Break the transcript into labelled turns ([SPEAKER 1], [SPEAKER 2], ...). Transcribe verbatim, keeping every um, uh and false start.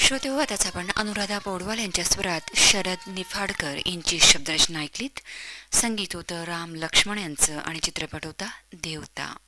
[SPEAKER 1] श्रोते हो, आताच आपण अनुराधा पौडवाल यांच्या स्वरात शरद निफाडकर यांची शब्दरचना ऐकलीत. संगीत होतं राम लक्ष्मण यांचं आणि चित्रपट होता देवता.